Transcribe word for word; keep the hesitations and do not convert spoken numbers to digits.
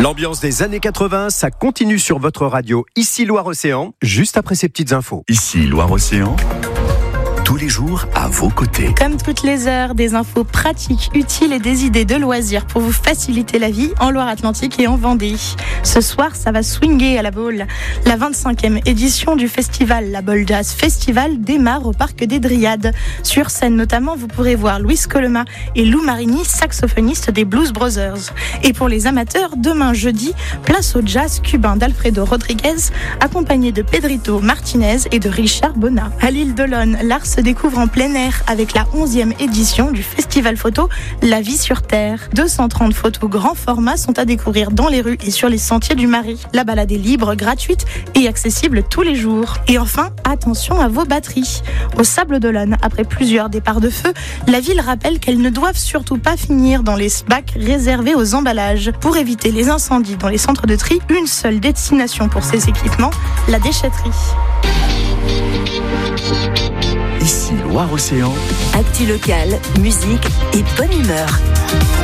L'ambiance des années quatre-vingts, ça continue sur votre radio. Ici Loire-Océan, juste après ces petites infos. Ici Loire-Océan, tous les jours à vos côtés. Comme toutes les heures, des infos pratiques, utiles et des idées de loisirs pour vous faciliter la vie en Loire-Atlantique et en Vendée. Ce soir, ça va swinguer à la Baule. La vingt-cinquième édition du festival La Baule Jazz Festival démarre au Parc des Dryades. Sur scène notamment, vous pourrez voir Luis Coloma et Lou Marini, saxophonistes des Blues Brothers. Et pour les amateurs, demain jeudi, place au jazz cubain d'Alfredo Rodriguez, accompagné de Pedrito Martinez et de Richard Bona. À l'île d'Olonne, l'art se découvre en plein air avec la onzième édition du festival photo La Vie sur Terre. deux cent trente photos grand format sont à découvrir dans les rues et sur les sentiers du Marais. La balade est libre, gratuite et accessible tous les jours. Et enfin, attention à vos batteries. Au Sable d'Olonne, après plusieurs départs de feu, la ville rappelle qu'elles ne doivent surtout pas finir dans les bacs réservés aux emballages. Pour éviter les incendies dans les centres de tri, une seule destination pour ces équipements, la déchetterie. Ici Loire-Océan, Actu locale, musique et bonne humeur.